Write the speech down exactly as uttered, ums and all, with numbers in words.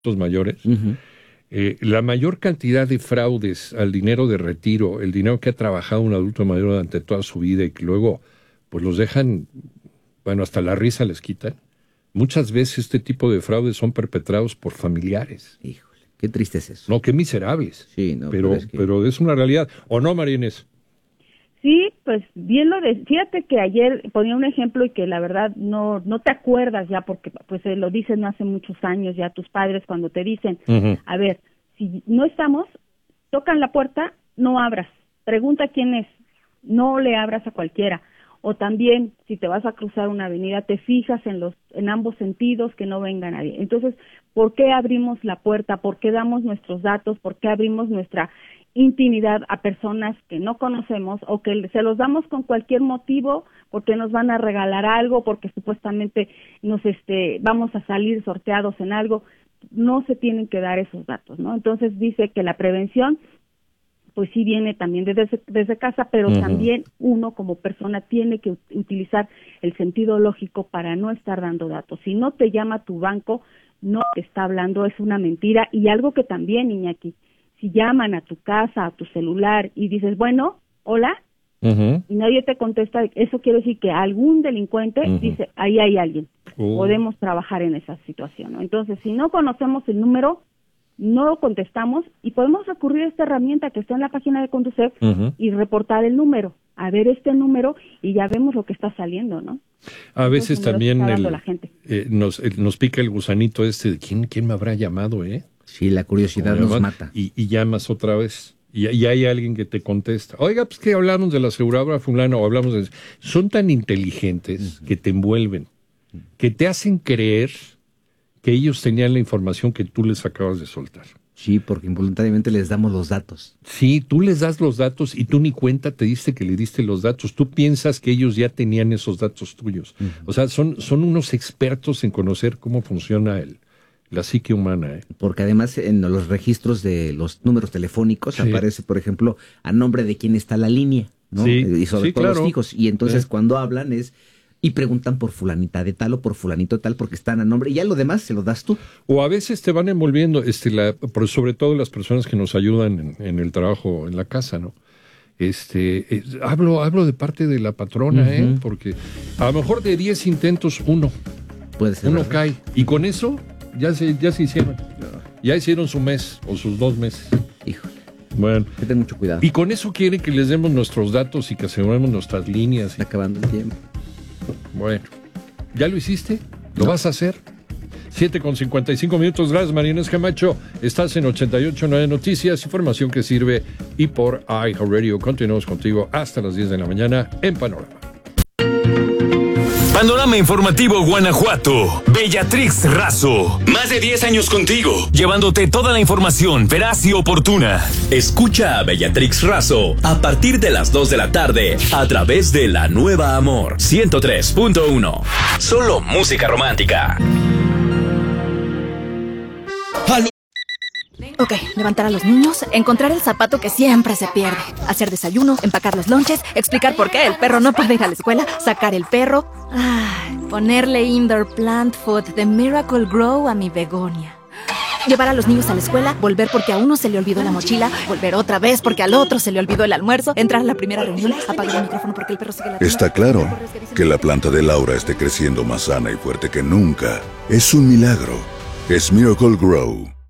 mayores, uh-huh. eh, la mayor cantidad de fraudes al dinero de retiro, el dinero que ha trabajado un adulto mayor durante toda su vida y que luego pues los dejan, bueno, hasta la risa les quitan. Muchas veces este tipo de fraudes son perpetrados por familiares. Híjole, qué triste es eso. No, qué miserables. Sí, no, pero, pero, es que... pero es una realidad. ¿O no, María Inés? Sí, pues bien lo de, fíjate que ayer ponía un ejemplo y que la verdad no no te acuerdas ya porque pues eh, lo dicen hace muchos años ya tus padres cuando te dicen, uh-huh. a ver, si no estamos, tocan la puerta, no abras, pregunta quién es, no le abras a cualquiera. O también, si te vas a cruzar una avenida, te fijas en los en ambos sentidos que no venga nadie. Entonces, ¿por qué abrimos la puerta? ¿Por qué damos nuestros datos? ¿Por qué abrimos nuestra intimidad a personas que no conocemos o que se los damos con cualquier motivo porque nos van a regalar algo, porque supuestamente nos este vamos a salir sorteados en algo? No se tienen que dar esos datos, ¿no? Entonces dice que la prevención pues sí viene también desde, desde casa, pero uh-huh. también uno como persona tiene que utilizar el sentido lógico para no estar dando datos. Si no te llama tu banco, no te está hablando, es una mentira. Y algo que también, Iñaki, si llaman a tu casa, a tu celular y dices, bueno, hola, uh-huh. y nadie te contesta, eso quiere decir que algún delincuente uh-huh. dice, ahí hay alguien, uh-huh. podemos trabajar en esa situación, ¿no? Entonces, si no conocemos el número, no contestamos y podemos recurrir a esta herramienta que está en la página de Conducef uh-huh. y reportar el número, a ver este número y ya vemos lo que está saliendo, ¿no? A veces Entonces, también el, la gente. Eh, nos, eh, nos pica el gusanito este de quién, quién me habrá llamado, ¿eh? Sí, la curiosidad nos mata. Y, y llamas otra vez y, y hay alguien que te contesta. Oiga, pues que hablamos de la aseguradora fulana o hablamos de... Son tan inteligentes uh-huh. que te envuelven, que te hacen creer que ellos tenían la información que tú les acabas de soltar. Sí, porque involuntariamente les damos los datos. Sí, tú les das los datos y tú ni cuenta te diste que le diste los datos. Tú piensas que ellos ya tenían esos datos tuyos. Uh-huh. O sea, son, son unos expertos en conocer cómo funciona el, la psique humana. ¿eh? Porque además en los registros de los números telefónicos sí. aparece, por ejemplo, a nombre de quién está la línea, ¿no? Sí, y sobre sí, todo claro. los fijos. Y entonces sí. cuando hablan es... Y preguntan por fulanita de tal o por fulanito de tal porque están a nombre y ya lo demás se lo das tú. O a veces te van envolviendo, este, la, sobre todo las personas que nos ayudan en, en el trabajo en la casa, ¿no? Este, eh, hablo, hablo de parte de la patrona, uh-huh. ¿eh? Porque a lo mejor de diez intentos, uno. Puede ser. Uno ¿verdad? cae. Y con eso ya se, ya se hicieron. Ya hicieron su mes o sus dos meses. Híjole. Bueno. Que ten mucho cuidado. Y con eso quiere que les demos nuestros datos y que aseguremos nuestras líneas. Está acabando el tiempo. Bueno, ¿ya lo hiciste? ¿Lo no. vas a hacer? siete con cincuenta y cinco minutos. Gracias, María Inés Camacho. Estás en ochenta y ocho punto nueve Noticias, información que sirve y por iHeartRadio. Continuamos contigo hasta las diez de la mañana en Panorama. Panorama Informativo Guanajuato. Bellatrix Razo. Más de diez años contigo, llevándote toda la información veraz y oportuna. Escucha a Bellatrix Razo a partir de las dos de la tarde a través de La Nueva Amor ciento tres punto uno. Solo música romántica. Ok, levantar a los niños, encontrar el zapato que siempre se pierde, hacer desayuno, empacar los lonches, explicar por qué el perro no puede ir a la escuela, sacar el perro, ay, ponerle indoor plant food de Miracle Grow a mi begonia. Llevar a los niños a la escuela, volver porque a uno se le olvidó la mochila, volver otra vez porque al otro se le olvidó el almuerzo, entrar a la primera reunión, apagar el micrófono porque el perro sigue la... Está claro que la planta de Laura esté creciendo más sana y fuerte que nunca. Es un milagro. Es Miracle Grow.